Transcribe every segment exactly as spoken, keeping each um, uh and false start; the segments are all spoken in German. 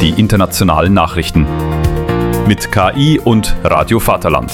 die internationalen Nachrichten. Mit K I und Radio Vaterland.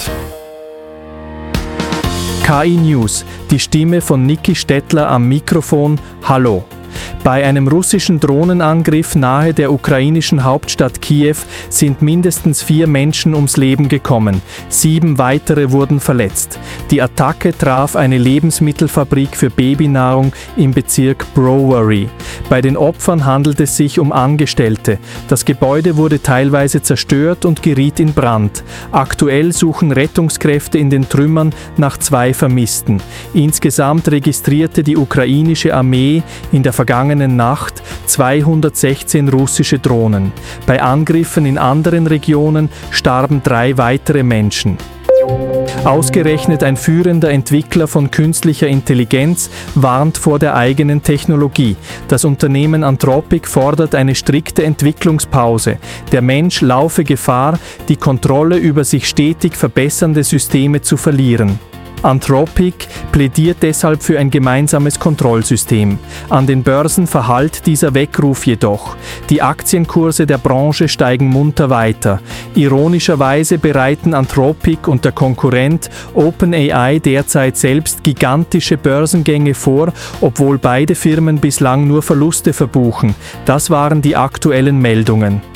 K I News, die Stimme von Niki Stettler am Mikrofon. Hallo. Bei einem russischen Drohnenangriff nahe der ukrainischen Hauptstadt Kiew sind mindestens vier Menschen ums Leben gekommen. Sieben weitere wurden verletzt. Die Attacke traf eine Lebensmittelfabrik für Babynahrung im Bezirk Brovary. Bei den Opfern handelt es sich um Angestellte. Das Gebäude wurde teilweise zerstört und geriet in Brand. Aktuell suchen Rettungskräfte in den Trümmern nach zwei Vermissten. Insgesamt registrierte die ukrainische Armee in der vergangenen Nacht zweihundertsechzehn russische Drohnen. Bei Angriffen in anderen Regionen starben drei weitere Menschen. Ausgerechnet ein führender Entwickler von künstlicher Intelligenz warnt vor der eigenen Technologie. Das Unternehmen Anthropic fordert eine strikte Entwicklungspause. Der Mensch laufe Gefahr, die Kontrolle über sich stetig verbessernde Systeme zu verlieren. Anthropic plädiert deshalb für ein gemeinsames Kontrollsystem. An den Börsen verhallt dieser Weckruf jedoch. Die Aktienkurse der Branche steigen munter weiter. Ironischerweise bereiten Anthropic und der Konkurrent OpenAI derzeit selbst gigantische Börsengänge vor, obwohl beide Firmen bislang nur Verluste verbuchen. Das waren die aktuellen Meldungen.